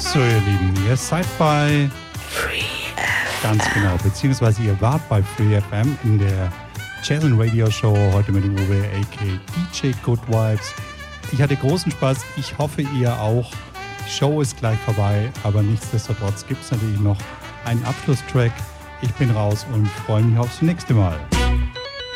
So, ihr Lieben, ihr seid bei Free ganz genau, beziehungsweise ihr wart bei Free FM in der Jazz and Radio Show heute mit Uwe, a.k.a. DJ Good Vibes. Ich hatte großen Spaß, ich hoffe ihr auch. Die Show ist gleich vorbei, aber nichtsdestotrotz gibt es natürlich noch einen Abschlusstrack. Ich bin raus und freue mich aufs nächste Mal.